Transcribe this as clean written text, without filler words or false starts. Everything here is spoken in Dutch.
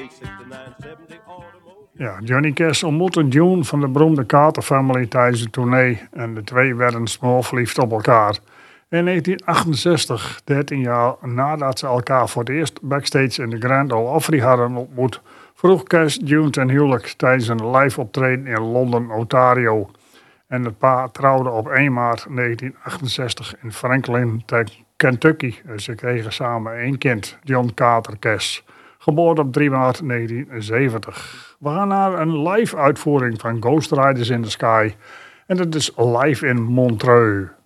Ja, Johnny Cash ontmoette June van de beroemde Carter-familie tijdens de tournee en de twee werden smoorverliefd op elkaar. In 1968, 13 jaar nadat ze elkaar voor het eerst backstage in de Grand Ole Opry hadden ontmoet, vroeg Cash June ten huwelijk tijdens een live optreden in Londen, Ontario. En het paar trouwde op 1 maart 1968 in Franklin, Kentucky. Ze kregen samen 1 kind, John Carter Cash, geboren op 3 maart 1970. We gaan naar een live uitvoering van Ghost Riders in the Sky. En dat is live in Montreux.